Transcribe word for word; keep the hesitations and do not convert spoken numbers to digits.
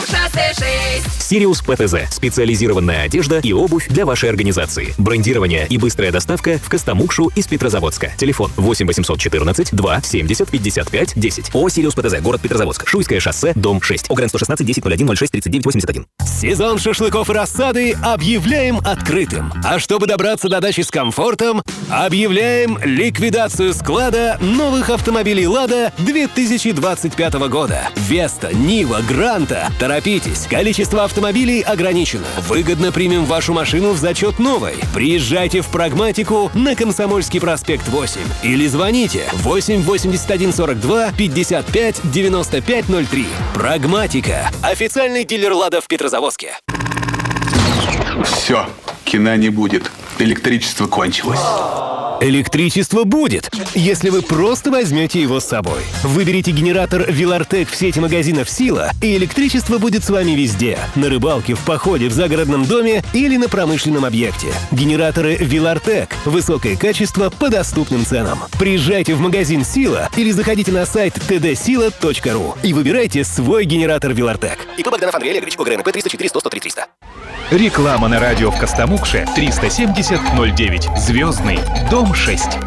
шоссе шесть. Сириус ПТЗ. Специализированная одежда и обувь для вашей организации. Брендирование и быстрая доставка в Костомукшу из Петрозаводска. Телефон восемь восемьсот четырнадцать два семьдесят пятьдесят пять десять. ООО «Сириус ПТЗ», город Петрозаводск. Шуйское шоссе, дом шесть. ОГРН сто шестнадцать десять ноль один ноль шесть тридцать девять восемьдесят один. Сезон шашлыков и рассады объявляем открытым. А чтобы добраться до дачи с комфортом, объявляем ликвидацию склада новых автомобилей «Лада» две тысячи двадцать пятого года. Веста, Нива, Гранта. Торопитесь, количество автомобилей ограничено. Выгодно примем вашу машину в зачет новой. Приезжайте в Прагматику на Комсомольский проспект восемь. Или звоните восемь восемьдесят один сорок два пятьдесят пять девяносто пять ноль три. Прагматика. Официальный дилер «Лада» в Петрозаводске. Все, кино не будет. Электричество кончилось. Электричество будет, если вы просто возьмете его с собой. Выберите генератор Вилартек в сети магазинов «Сила», и электричество будет с вами везде. На рыбалке, в походе, в загородном доме или на промышленном объекте. Генераторы Вилартек. Высокое качество по доступным ценам. Приезжайте в магазин «Сила» или заходите на сайт тэ дэ сила точка ру и выбирайте свой генератор Вилартек. И по Богданов Андрей Олегович, ОГРНП триста четыре сто сто три триста. Реклама на радио в Костомукше триста семьдесят ноль девять. Звездный. Дом шесть.